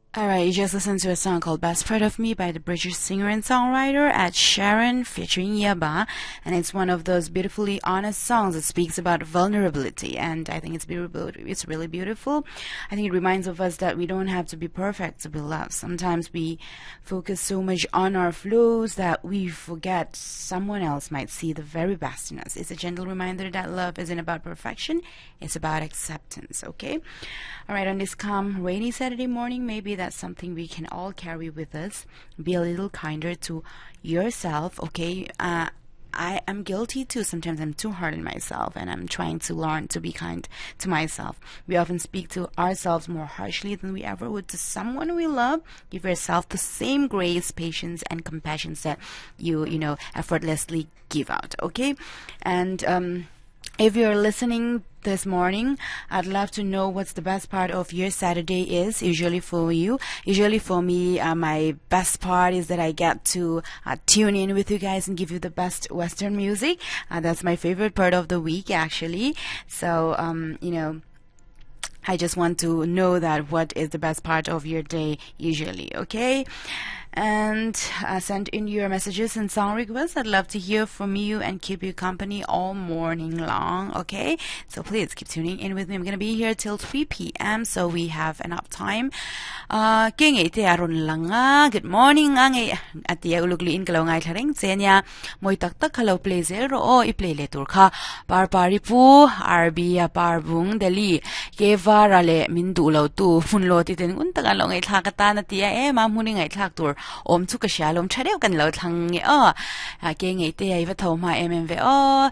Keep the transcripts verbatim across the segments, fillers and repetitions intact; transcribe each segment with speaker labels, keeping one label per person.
Speaker 1: Alright, you just listened to a song called Best Part of Me by the British singer and songwriter Ed Sheeran featuring Yaba, and it's one of those beautifully honest songs that speaks about vulnerability, and I think it's beautiful. It's really beautiful. I think it reminds of us that we don't have to be perfect to be loved. Sometimes we focus so much on our flaws that we forget someone else might see the very best in us. It's a gentle reminder that love isn't about perfection, it's about acceptance, okay? Alright, on this calm, rainy Saturday morning, maybe that's something we can all carry with us. Be a little kinder to yourself, okay? Uh, I am guilty too. Sometimes I'm too hard on myself, and I'm trying to learn to be kind to myself. We often speak to ourselves more harshly than we ever would to someone we love. Give yourself the same grace, patience, and compassion that you, you know, effortlessly give out, okay? And um, if you're listening this morning, I'd love to know what's the best part of your Saturday is. Usually for you, usually for me, uh, my best part is that I get to uh, tune in with you guys and give you the best Western music. Uh, that's my favorite part of the week, actually. So, um, you know, I just want to know that what is the best part of your day usually, okay? And uh, send in your messages and song requests. I'd love to hear from you and keep you company all morning long, okay? So please keep tuning in with me. I'm going to be here till three p m so we have enough time. Uh, good morning. At the ulugli kalaw ngay tharing tsenya moy taktak kalaw play zero o i-play letur ka par paripu arbi parbung dali keva rale mindu law tu funlo titin untaga law ngay thakata na tiya e mamuni ngay thak tur om chu ka shalom thadeu kan lo thang nge o ke nge te ai va thoma mm ve o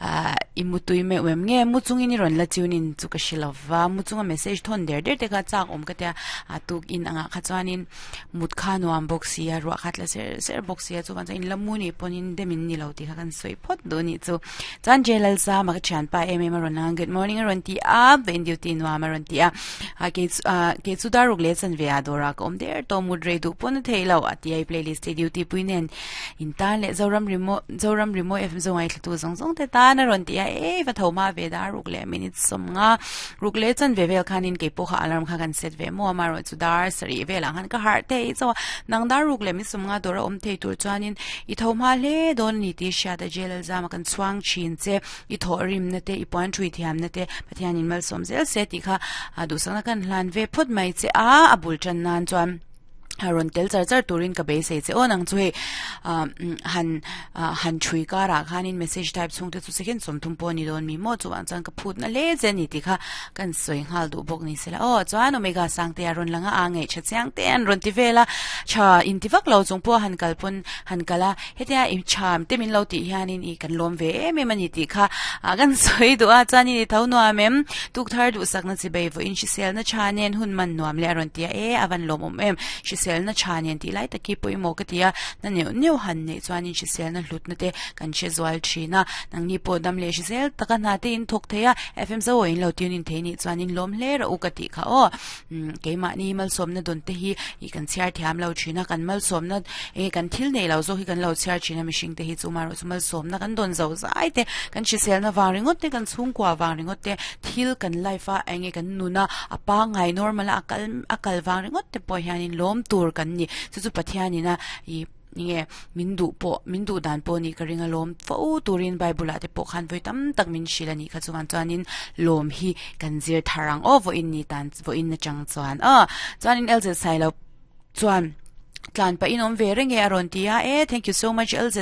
Speaker 1: imutui me wem nge muchungin ni ron la tunin chu ka shilova muchunga message thon der der te ka chak om ka ta atuk in anga khachanin mutkha no am boxia ro khatla ser ser boxia chu kan in lamuni ponin demin ni lo ti kha kan soi phot do ni chu chan jelal sa ma chan pa mm ron good morning ron ti a ben duty no am ron ti a ke ke chu daruk le chan ve adora kom der to mudre du pon thelo ati ai playlist duty puinen in tan le zoram remo zoram remo fm zongai thtu zong zong te ta na ron ti a e va thoma ve da ruk le minutes som nga ruk le chan ve ve khanin ke po kha alarm kha kan set ve mo ma ro chu dar sari ve lang han ka har te so nang dar ruk le mi som nga dora om the tur chanin I thoma le don ni ti sha da jelal zama kan swang chin che I thorim na te I point three thiam na te pathianin mal som zel se ti kha adu sang kan hlan ve phut mai che a abul chan nan chuan Haron tel char char turin ka base che on ang chui han han chui ka ra khanin message type chung te chu second som thum po ni don mi mo chuan chang ka phut na le je ni ti kha kan soi hal du bok ni sela o chuan omega sang te aron langa ange cha chang te an ron ti vela cha in ti vak lo chung po han kal pun han kala hetia im cham te min lo ti hianin I kan lom ve me mani ti kha kan soi du a chani ni thau no amem tuk thar du sak na chi be vo in chi sel na chanen hun man nom le aron ti e avan lom om em sel na chanian ti lai taki poi mo ka tia na neu neu han nei chuan in sel na hlut na te kan che zwal thina nang ni podam le sel taka na te in thok theya fm zo in lo tin in theini chuan in lom le ra ukati kha o ke ma ni mal som na don te hi I kan chiar thiam lo thina kan mal som na e kan thil nei lo zo hi kan lo chiar thina mishing te hi chu mar chu mal som na kan don zo zai te kan che sel na waringot te kan chung kwa waringot te thil kan laifa enge kan nuna apa ngai normal akal akal waringot te po hianin lom tur kan ni chu pathiani na I nge mindu po mindu dan po ni karinga lom fo turin bible ate po khan voi tam tak min shilani kha chuan chuanin lom hi kan zir tharang over in ni tan vo in na chang chuan a chuanin elze sailo chuan tlan pa inom ve renge aron tia e thank you so much elze